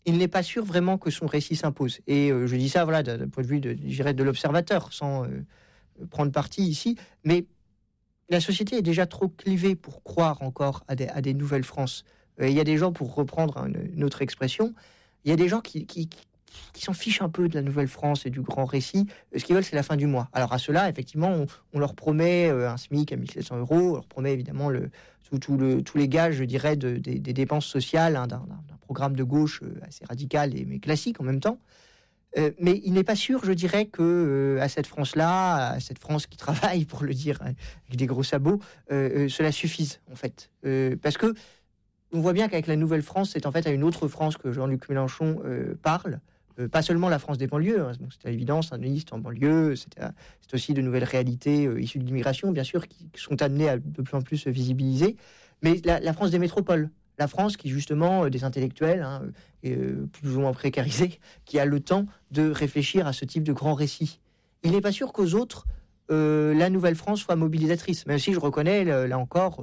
il n'est pas sûr vraiment que son récit s'impose. Et je dis ça d'un point de vue de l'observateur, sans prendre parti ici, mais la société est déjà trop clivée pour croire encore à des nouvelles France. Il y a des gens, pour reprendre une autre expression, il y a des gens qui s'en fichent un peu de la nouvelle France et du grand récit. Ce qu'ils veulent, c'est la fin du mois. Alors à ceux-là, effectivement, on leur promet un SMIC à 1 700 €, on leur promet évidemment tous les gages, je dirais, des dépenses sociales, d'un programme de gauche assez radical mais classique en même temps. Mais il n'est pas sûr, je dirais, que à cette France-là, à cette France qui travaille, pour le dire avec des gros sabots, cela suffise, en fait. Parce que on voit bien qu'avec la nouvelle France, c'est en fait à une autre France que Jean-Luc Mélenchon parle. Pas seulement la France des banlieues, hein, c'est à l'évidence, un liste en banlieue, c'est aussi de nouvelles réalités issues de l'immigration, bien sûr, qui sont amenées à de plus en plus se visibiliser, mais la France des métropoles, la France qui, justement, des intellectuels, plus ou moins précarisés, qui a le temps de réfléchir à ce type de grand récit. Il n'est pas sûr qu'aux autres, la nouvelle France soit mobilisatrice, même si je reconnais, là encore,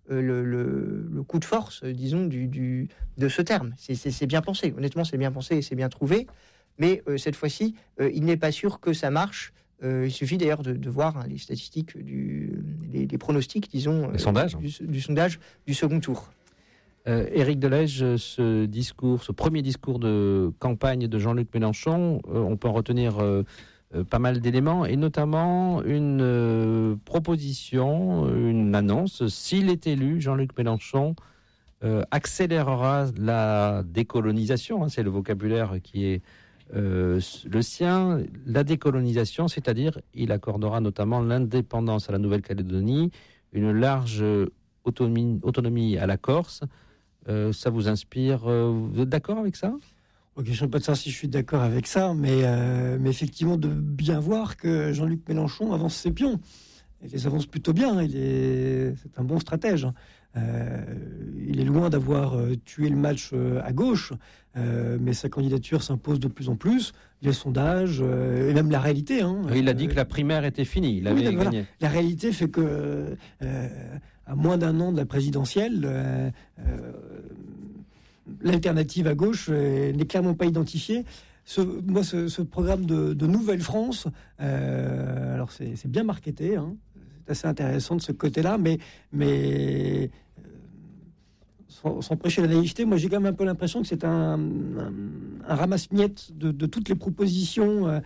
le coup de force, disons, de ce terme. C'est bien pensé, honnêtement, c'est bien pensé et c'est bien trouvé, mais cette fois-ci, il n'est pas sûr que ça marche. Il suffit d'ailleurs de voir les statistiques, les pronostics, disons, les sondages. Du sondage du second tour. Éric Delège, ce premier discours de campagne de Jean-Luc Mélenchon, on peut en retenir pas mal d'éléments, et notamment une proposition, une annonce. S'il est élu, Jean-Luc Mélenchon accélérera la décolonisation, c'est le vocabulaire qui est le sien. La décolonisation, c'est-à-dire il accordera notamment l'indépendance à la Nouvelle-Calédonie, une large autonomie à la Corse. Ça vous inspire? Vous êtes d'accord avec ça? Ok, je ne sais pas de ça si je suis d'accord avec ça, mais effectivement de bien voir que Jean-Luc Mélenchon avance ses pions. Il les avance plutôt bien. C'est un bon stratège. Il est loin d'avoir tué le match à gauche, mais sa candidature s'impose de plus en plus. Les sondages et même la réalité. Il a dit que la primaire était finie. Il avait gagné. Voilà. La réalité fait que à moins d'un an de la présidentielle, l'alternative à gauche n'est clairement pas identifiée. Ce programme de Nouvelle France, alors c'est bien marketé, c'est assez intéressant de ce côté-là, mais sans prêcher la naïveté, moi j'ai quand même un peu l'impression que c'est un ramasse-miettes de toutes les propositions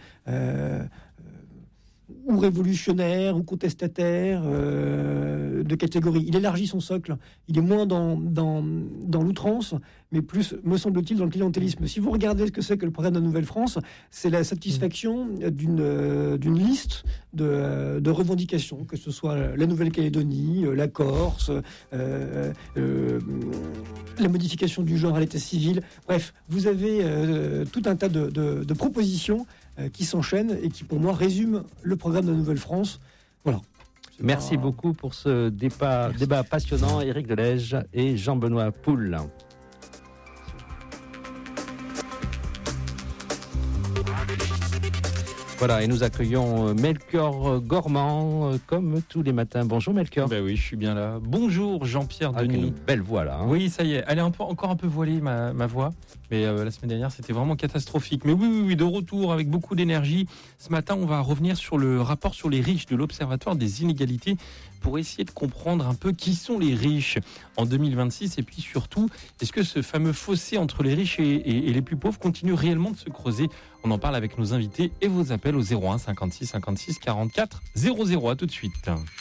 ou révolutionnaire, ou contestataire, de catégorie. Il élargit son socle. Il est moins dans l'outrance, mais plus, me semble-t-il, dans le clientélisme. Si vous regardez ce que c'est que le programme de la Nouvelle-France, c'est la satisfaction d'une liste de revendications, que ce soit la Nouvelle-Calédonie, la Corse, la modification du genre à l'état civil. Bref, vous avez tout un tas de propositions qui s'enchaînent et qui, pour moi, résument le programme de la Nouvelle-France. Voilà. Merci beaucoup pour ce débat passionnant, Éric Delège et Jean-Benoît Poul. Voilà, et nous accueillons Melchior Gormand, comme tous les matins. Bonjour Melchior. Ben oui, je suis bien là. Bonjour Jean-Pierre Denis. Avec une belle voix là. Oui, ça y est, elle est encore un peu voilée ma voix, mais la semaine dernière c'était vraiment catastrophique. Mais oui, de retour avec beaucoup d'énergie. Ce matin, on va revenir sur le rapport sur les riches de l'Observatoire des inégalités pour essayer de comprendre un peu qui sont les riches en 2026 et puis surtout, est-ce que ce fameux fossé entre les riches et les plus pauvres continue réellement de se creuser? On en parle avec nos invités et vos appels au 01 56 56 44 00. À tout de suite.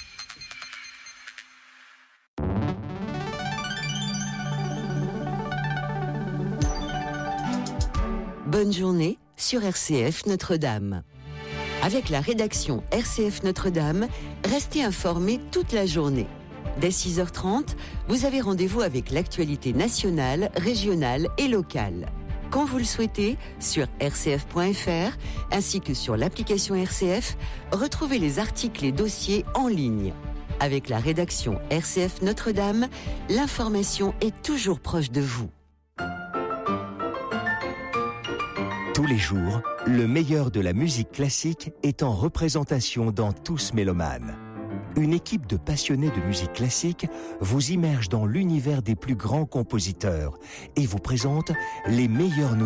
Bonne journée sur RCF Notre-Dame. Avec la rédaction RCF Notre-Dame, restez informés toute la journée. Dès 6h30, vous avez rendez-vous avec l'actualité nationale, régionale et locale. Quand vous le souhaitez, sur rcf.fr, ainsi que sur l'application RCF, retrouvez les articles et dossiers en ligne. Avec la rédaction RCF Notre-Dame, l'information est toujours proche de vous. Tous les jours, le meilleur de la musique classique est en représentation dans Tous Mélomanes. Une équipe de passionnés de musique classique vous immerge dans l'univers des plus grands compositeurs et vous présente les meilleures